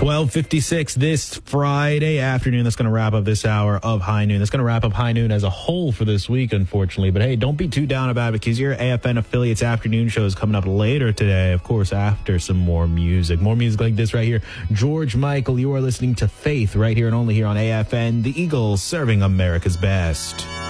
12:56 this Friday afternoon. That's going to wrap up this hour of High Noon. That's going to wrap up High Noon as a whole for this week, unfortunately. But hey, don't be too down about it because your AFN affiliates afternoon show is coming up later today, of course, after some more music. More music like this right here. George Michael, you are listening to Faith right here and only here on AFN, the Eagles serving America's best.